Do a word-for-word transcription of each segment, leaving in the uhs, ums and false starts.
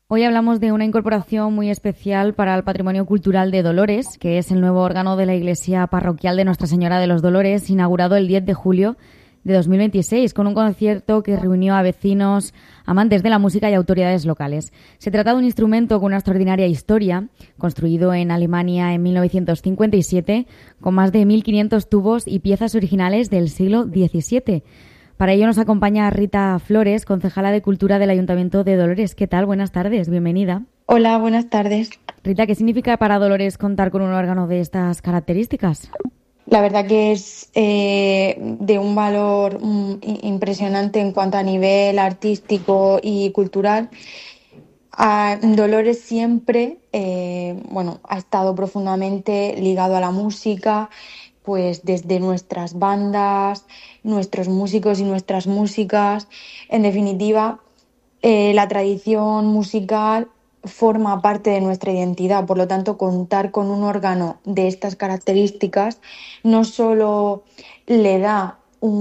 Hoy hablamos de una incorporación muy especial para el patrimonio cultural de Dolores, que es el nuevo órgano de la Iglesia Parroquial de Nuestra Señora de los Dolores, inaugurado el diez de julio de dos mil veintiséis, con un concierto que reunió a vecinos, amantes de la música y autoridades locales. Se trata de un instrumento con una extraordinaria historia, construido en Alemania en mil novecientos cincuenta y siete, con más de mil quinientos tubos y piezas originales del siglo diecisiete. Para ello nos acompaña Rita Flores, concejala de Cultura del Ayuntamiento de Dolores. ¿Qué tal? Buenas tardes, bienvenida. Hola, buenas tardes. Rita, ¿qué significa para Dolores contar con un órgano de estas características? La verdad que es eh, de un valor mm, impresionante en cuanto a nivel artístico y cultural. A Dolores siempre, eh, bueno, ha estado profundamente ligado a la música, pues desde nuestras bandas, nuestros músicos y nuestras músicas. En definitiva, eh, la tradición musical forma parte de nuestra identidad. Por lo tanto, contar con un órgano de estas características no solo le da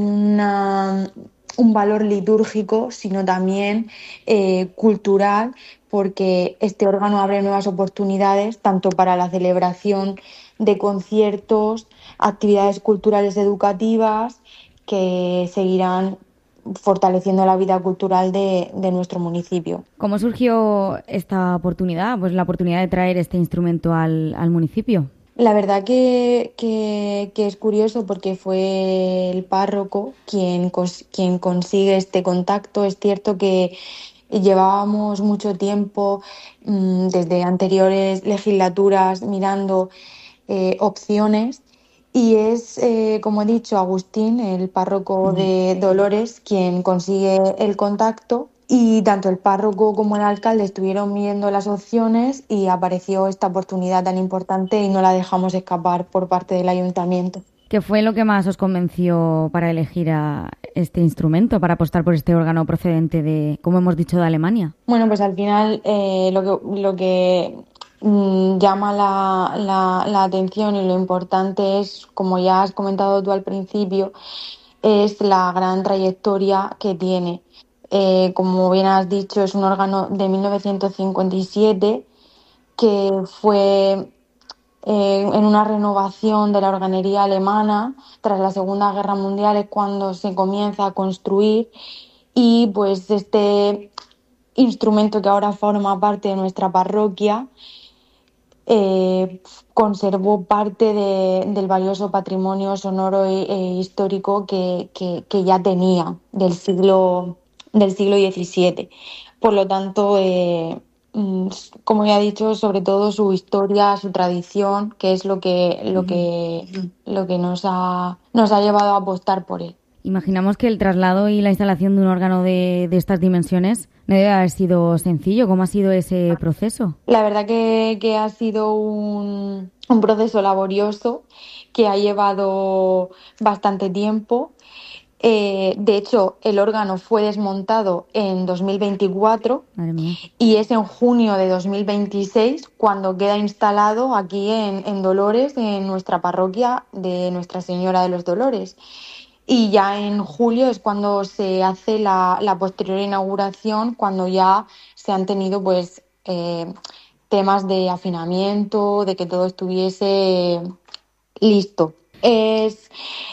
una, un valor litúrgico, sino también eh, cultural, porque este órgano abre nuevas oportunidades tanto para la celebración de conciertos, actividades culturales educativas que seguirán fortaleciendo la vida cultural de, de nuestro municipio. ¿Cómo surgió esta oportunidad? Pues la oportunidad de traer este instrumento al, al municipio. La verdad que, que, que es curioso porque fue el párroco quien, cos, quien consigue este contacto. Es cierto que llevábamos mucho tiempo, mmm, desde anteriores legislaturas, mirando eh, opciones. Y es, eh, como he dicho, Agustín, el párroco de Dolores, quien consigue el contacto, y tanto el párroco como el alcalde estuvieron viendo las opciones y apareció esta oportunidad tan importante y no la dejamos escapar por parte del ayuntamiento. ¿Qué fue lo que más os convenció para elegir a este instrumento, para apostar por este órgano procedente de, como hemos dicho, de Alemania? Bueno, pues al final eh, lo que, lo que mmm, llama la, la, la atención y lo importante es, como ya has comentado tú al principio, es la gran trayectoria que tiene. Eh, como bien has dicho, es un órgano de mil novecientos cincuenta y siete que fue eh, en una renovación de la organería alemana tras la Segunda Guerra Mundial, es cuando se comienza a construir, y pues este instrumento que ahora forma parte de nuestra parroquia eh, conservó parte de, del valioso patrimonio sonoro e, e histórico que, que, que ya tenía del siglo del siglo diecisiete. Por lo tanto, eh, como ya he dicho, sobre todo su historia, su tradición, que es lo que lo que lo que nos ha nos ha llevado a apostar por él. Imaginamos que el traslado y la instalación de un órgano de, de estas dimensiones no debe haber sido sencillo. ¿Cómo ha sido ese proceso? La verdad que, que ha sido un, un proceso laborioso que ha llevado bastante tiempo. Eh, de hecho, el órgano fue desmontado en dos mil veinticuatro y es en junio de dos mil veintiséis cuando queda instalado aquí en, en Dolores, en nuestra parroquia de Nuestra Señora de los Dolores. Y ya en julio es cuando se hace la, la posterior inauguración, cuando ya se han tenido pues eh, temas de afinamiento, de que todo estuviese listo. Es,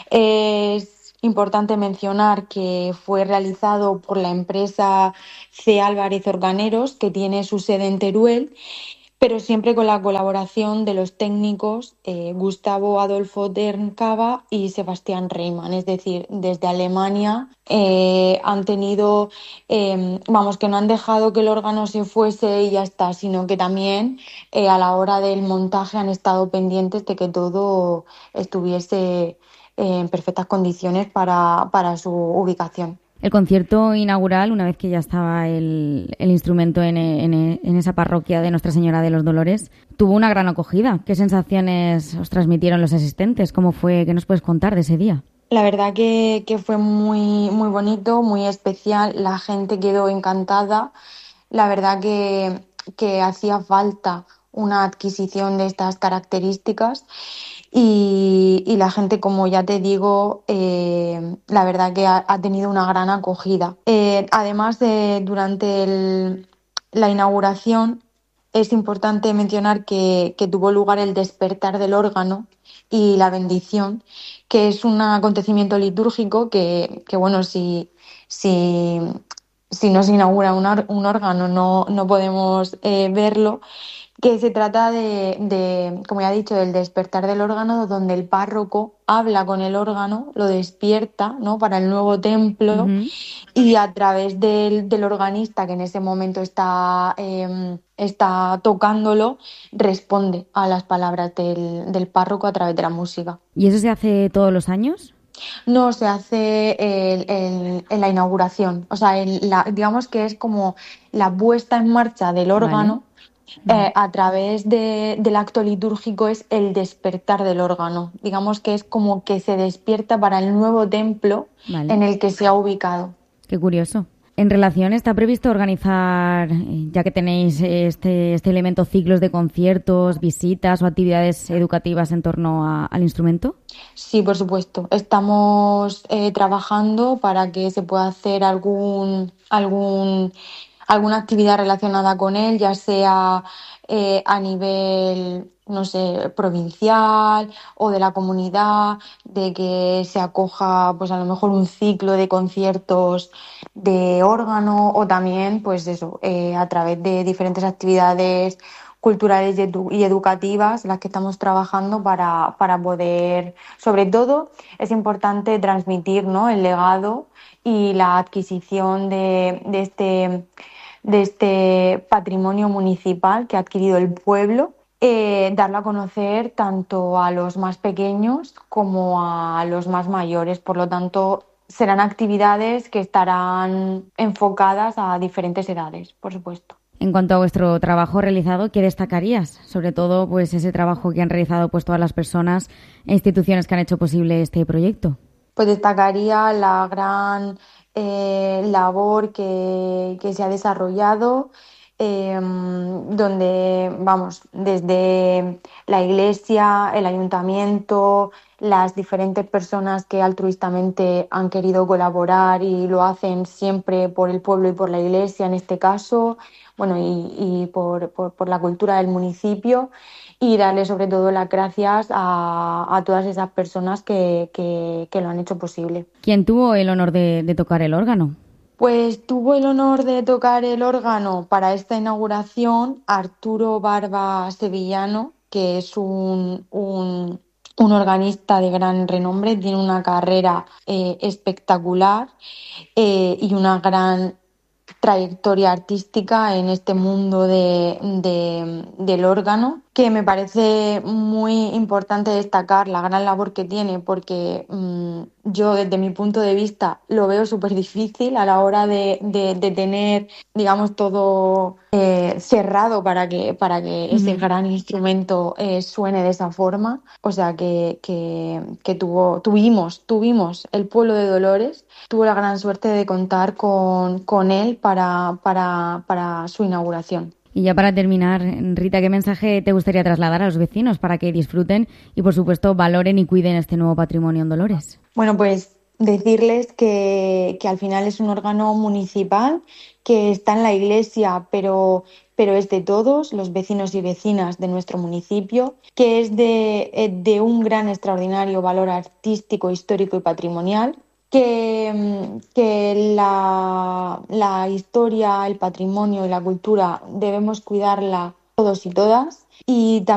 es importante mencionar que fue realizado por la empresa C. Álvarez Organeros, que tiene su sede en Teruel, pero siempre con la colaboración de los técnicos eh, Gustavo Adolfo Derncava y Sebastián Reimann. Es decir, desde Alemania eh, han tenido, eh, vamos, que no han dejado que el órgano se fuese y ya está, sino que también eh, a la hora del montaje han estado pendientes de que todo estuviese eh, en perfectas condiciones para, para su ubicación. El concierto inaugural, una vez que ya estaba el, el instrumento en, en, en esa parroquia de Nuestra Señora de los Dolores, tuvo una gran acogida. ¿Qué sensaciones os transmitieron los asistentes? ¿Cómo fue? ¿Qué nos puedes contar de ese día? La verdad que, que fue muy, muy bonito, muy especial. La gente quedó encantada. La verdad que, que hacía falta una adquisición de estas características. Y, y la gente, como ya te digo, eh, la verdad que ha, ha tenido una gran acogida. Eh, además, eh, durante el, la inauguración es importante mencionar que, que tuvo lugar el despertar del órgano y la bendición, que es un acontecimiento litúrgico que, que bueno, si, si, si no se inaugura un, or- un órgano no, no podemos eh, verlo, que se trata de, de, como ya he dicho, del despertar del órgano, donde el párroco habla con el órgano, lo despierta, ¿no? Para el nuevo templo, Ujú. y a través del, del organista que en ese momento está, eh, está tocándolo, responde a las palabras del, del párroco a través de la música. ¿Y eso se hace todos los años? No, se hace el- el- en la inauguración, o sea, el- la- digamos que es como la puesta en marcha del Vale. órgano eh, a través de- del acto litúrgico, es el despertar del órgano. Digamos que es como que se despierta para el nuevo templo Vale. en el que se ha ubicado. Qué curioso. En relación, ¿está previsto organizar, eh, ya que tenéis este, este elemento, ciclos de conciertos, visitas o actividades educativas en torno a- al instrumento? Sí, por supuesto. Estamos eh, trabajando para que se pueda hacer algún, algún, alguna actividad relacionada con él, ya sea eh, a nivel, no sé, provincial o de la comunidad, de que se acoja, pues a lo mejor un ciclo de conciertos de órgano, o también, pues eso, eh, a través de diferentes actividades culturales y, edu- y educativas, las que estamos trabajando para, para poder, sobre todo, es importante transmitir, ¿no?, el legado y la adquisición de, de este, de este patrimonio municipal que ha adquirido el pueblo, eh, darlo a conocer tanto a los más pequeños como a los más mayores. Por lo tanto, serán actividades que estarán enfocadas a diferentes edades, por supuesto. En cuanto a vuestro trabajo realizado, ¿qué destacarías? Sobre todo, pues ese trabajo que han realizado pues todas las personas e instituciones que han hecho posible este proyecto. Pues destacaría la gran eh, labor que, que se ha desarrollado, eh, donde, vamos, desde la Iglesia, el Ayuntamiento, las diferentes personas que altruistamente han querido colaborar y lo hacen siempre por el pueblo y por la Iglesia en este caso, bueno, y, y por, por, por la cultura del municipio, y darle sobre todo las gracias a, a todas esas personas que, que, que lo han hecho posible. ¿Quién tuvo el honor de, de tocar el órgano? Pues tuvo el honor de tocar el órgano para esta inauguración Arturo Barba Sevillano, que es un, un, un organista de gran renombre, tiene una carrera eh, espectacular eh, y una gran trayectoria artística en este mundo de, de- del órgano, que me parece muy importante destacar la gran labor que tiene, porque mm, yo desde mi punto de vista lo veo súper difícil a la hora de, de- de tener, digamos, todo eh, cerrado para que, para que ese Ujú. gran instrumento eh, suene de esa forma. O sea que, que, que tuvo, tuvimos, tuvimos el pueblo de Dolores, tuvo la gran suerte de contar con, con él para, para, para su inauguración. Y ya para terminar, Rita, ¿qué mensaje te gustaría trasladar a los vecinos para que disfruten y, por supuesto, valoren y cuiden este nuevo patrimonio en Dolores? Bueno, pues decirles que, que al final es un órgano municipal que está en la iglesia, pero, pero es de todos los vecinos y vecinas de nuestro municipio, que es de, eh, de un gran, extraordinario valor artístico, histórico y patrimonial, que, mm, que la, la historia, el patrimonio y la cultura debemos cuidarla todos y todas, y